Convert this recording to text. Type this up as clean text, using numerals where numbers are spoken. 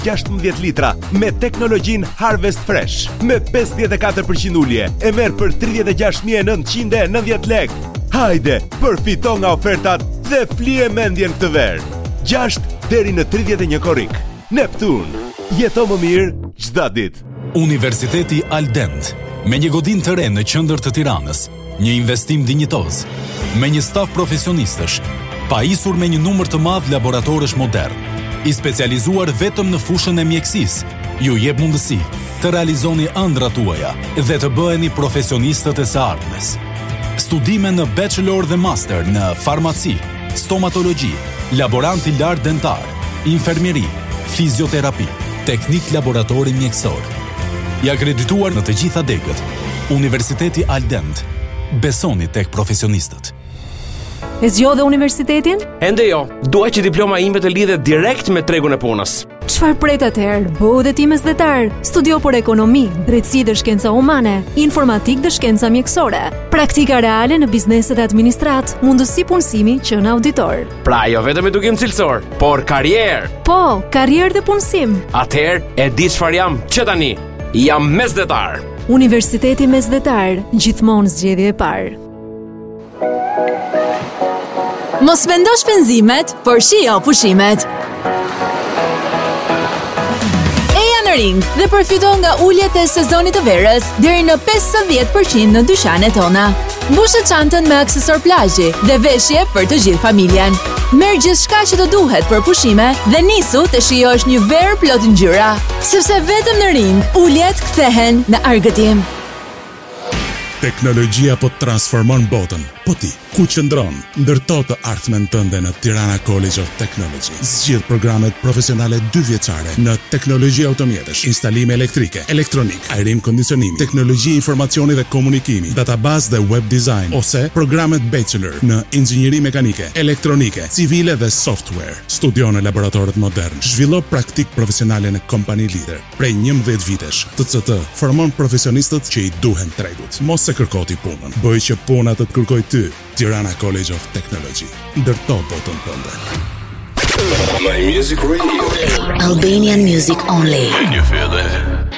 16 litra me teknologjinë Harvest Fresh me 54% ulje e merr për 36.990 lekë. Hajde, përfito nga ofertat dhe flije mendjen këtë verë. 6 deri në 31 korrik. Neptun, jeto më mirë çdo ditë. Universiteti Aldent, me një godinë të re në qendër të Tiranës, një investim dinjitoz, me një staf profesionistësh, pajisur me një numër të madh laboratorësh modern, i specializuar vetëm në fushën e mjekësisë, ju jep mundësi të realizoni ëndrat tuaja dhe të bëheni profesionistët e së ardhmes. Studime në bachelor dhe master në farmaci, stomatologji, laborant i lartë dentar, infermieri, fizioterapi, teknik laboratori mjekësor. I akredituar në të gjitha degët. Universiteti Aldent. Besoni tek profesionistët. E zgjodhe universitetin? Ende jo, dua që diploma ime të lidhet direkt me tregun e punës. Çfarë pret atëherë? Bëu dhe ti mesdhetar. Studio për ekonomi, drejtësi dhe shkenca humane, informatik dhe shkenca mjekësore, praktika reale në bizneset e administrat, mundësi punësimi që në auditor. Pra jo vetëm edukim cilësor, por karrierë. Po, karrierë dhe punësim. Atëherë e di çfarë jam që tani. Jam mesdhetar. Universiteti Mesdhetar, gjithmonë zgjedhje e parë. Mos vendo shpenzimet, por shijo pushimet. Eja në ring dhe përfito nga uljet e sezonit të verës deri në 50% në dyqanet tona. Mbushe çantën me aksesor plazhi dhe veshje për të gjithë familjen. Merr gjithçka që të duhet për pushime dhe nisu të shijosh një verë plot ngjyra, sepse vetëm në ring uljet kthehen në argëtim. Teknologjia po transformon botën. Po ti, ku qëndron? Ndërto të ardhmen tënde në Tirana College of Technology. Zgjidh programet profesionale 2 vjeçare në teknologji automjetësh, instalime elektrike, elektronik, ajrim kondicionimi, teknologji informacioni dhe komunikimi, database dhe web design, ose programet bachelor në inxhinieri mekanike, elektronike, civile dhe software. Studio në laboratorët modern. Zhvillo praktik profesionale në kompani lider. Prej 11 vitesh, TCT formon profesionistët që i duhen tregut. Mos se kërko ti punën, bëj që puna të kërkoj ty. Tirana College of Technology. Ndërto botën tënde. My Music Radio. Albanian music only. Can you feel that?